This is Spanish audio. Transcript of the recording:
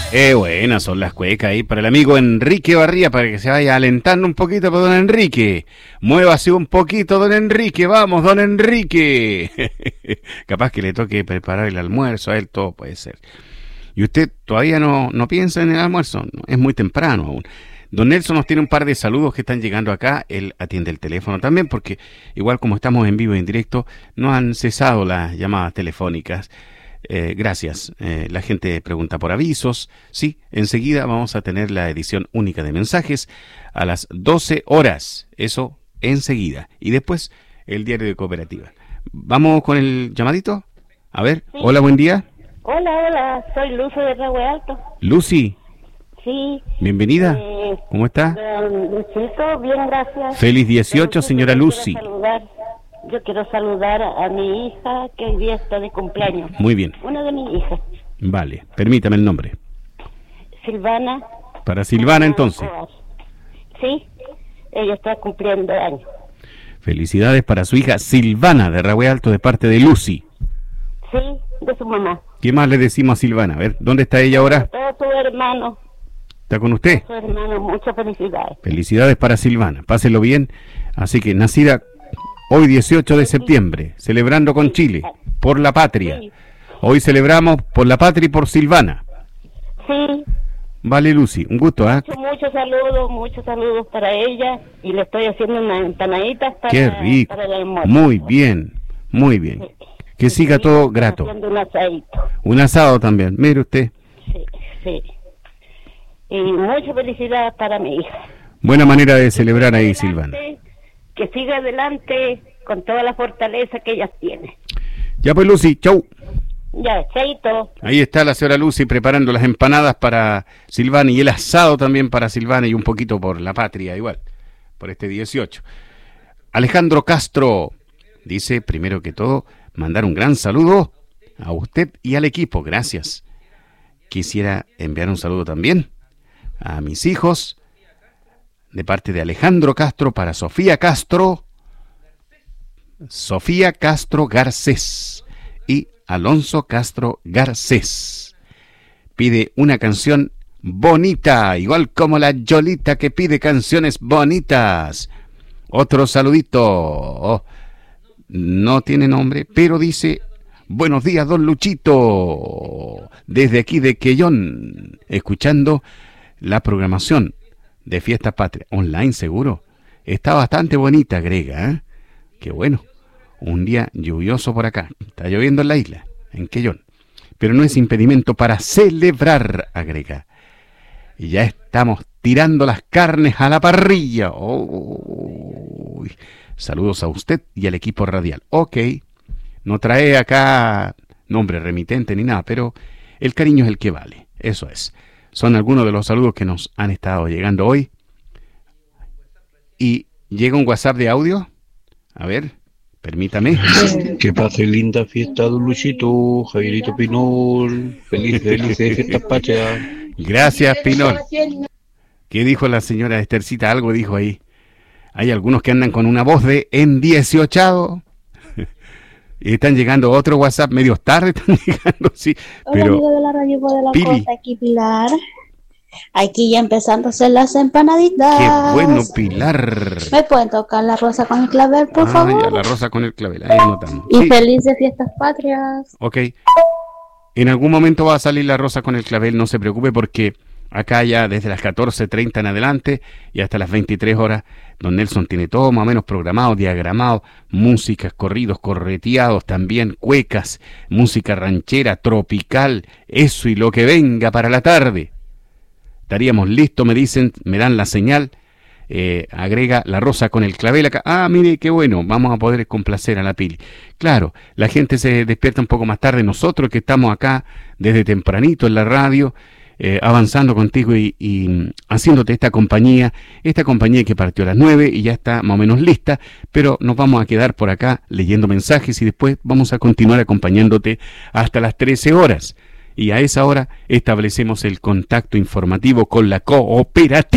Buenas son las cuecas ahí para el amigo Enrique Barría, para que se vaya alentando un poquito para don Enrique. Muévase un poquito, don Enrique, vamos, don Enrique. Capaz que le toque preparar el almuerzo, a él todo puede ser. ¿Y usted todavía no piensa en el almuerzo? No, es muy temprano aún. Don Nelson nos tiene un par de saludos que están llegando acá. Él atiende el teléfono también, porque igual como estamos en vivo y en directo, no han cesado las llamadas telefónicas. Gracias. La gente pregunta por avisos. Sí, enseguida vamos a tener la edición única de mensajes a las 12 horas. Eso enseguida. Y después el diario de cooperativa. ¿Vamos con el llamadito? A ver. Sí. Hola, buen día. Hola. Soy Lucy de Ragüe Alto. Lucy. Sí. Bienvenida. ¿Cómo está? Luchito, bien, gracias. Feliz 18, señora Lucy. Yo quiero saludar a mi hija que hoy día está de cumpleaños. Muy bien. Una de mis hijas. Vale, permítame el nombre. Silvana. Para Silvana entonces. Sí, ella está cumpliendo años. Felicidades para su hija Silvana de Ragüe Alto de parte de Lucy. Sí, de su mamá. ¿Qué más le decimos a Silvana? A ver, ¿dónde está ella ahora? Todo su hermano. ¿Está con usted? Su hermano, muchas felicidades. Felicidades para Silvana, páselo bien. Así que nacida hoy 18 de septiembre, celebrando con Chile, por la patria. Hoy celebramos por la patria y por Silvana. Sí. Vale, Lucy, un gusto, ¿eh? Muchos saludos para ella, y le estoy haciendo unas empanaditas para, qué rico. Para el almuerzo. Muy bien. Sí. Que siga todo grato. Un asadito. Un asado también, mire usted. Sí. Y mucha felicidad para mi hija. Buena manera de celebrar ahí, Silvana. Que siga adelante con toda la fortaleza que ella tiene. Ya pues, Lucy, chau. Ya, chaito. Ahí está la señora Lucy preparando las empanadas para Silvana y el asado también para Silvana y un poquito por la patria igual, por este 18. Alejandro Castro dice, primero que todo, mandar un gran saludo a usted y al equipo, gracias. Quisiera enviar un saludo también a mis hijos, de parte de Alejandro Castro para Sofía Castro Garcés y Alonso Castro Garcés. Pide una canción bonita, igual como la Yolita que pide canciones bonitas. Otro saludito. No tiene nombre, pero dice: buenos días, don Luchito. Desde aquí de Quellón, escuchando la programación de Fiesta Patria, online seguro. Está bastante bonita, agrega, ¿eh? Qué bueno. Un día lluvioso por acá. Está lloviendo en la isla, en Quellón. Pero no es impedimento para celebrar, agrega. Y ya estamos tirando las carnes a la parrilla. Oh. Saludos a usted y al equipo radial. Ok. No trae acá nombre remitente ni nada, pero el cariño es el que vale. Eso es. Son algunos de los saludos que nos han estado llegando hoy. Y llega un WhatsApp de audio. A ver, permítame. Que pase linda fiesta, don Luchito, Javierito Pinol. Feliz Fiestas Patrias. Gracias, Pinol. ¿Qué dijo la señora Estercita? Algo dijo ahí. Hay algunos que andan con una voz de en 18. Y están llegando otro WhatsApp medios tarde, están llegando, sí. Hola, pero amigo de la radio de la Pili. Costa, aquí Pilar. Aquí ya empezando a hacer las empanaditas. Qué bueno, Pilar. ¿Me pueden tocar la rosa con el clavel, por favor? Ya, la rosa con el clavel, ahí anotamos. Y sí. felices Fiestas Patrias. Ok. En algún momento va a salir la rosa con el clavel, no se preocupe, porque acá ya desde las 14:30 en adelante y hasta las 23 horas, don Nelson tiene todo más o menos programado, diagramado, músicas, corridos, correteados también, cuecas, música ranchera, tropical, eso y lo que venga para la tarde. Estaríamos listos, me dicen, me dan la señal, agrega la rosa con el clavel acá. Ah, mire, qué bueno, vamos a poder complacer a la Pili. Claro, la gente se despierta un poco más tarde, nosotros que estamos acá desde tempranito en la radio, avanzando contigo y haciéndote esta compañía que partió a las 9 y ya está más o menos lista, pero nos vamos a quedar por acá leyendo mensajes y después vamos a continuar acompañándote hasta las 13 horas. Y a esa hora establecemos el contacto informativo con la cooperativa.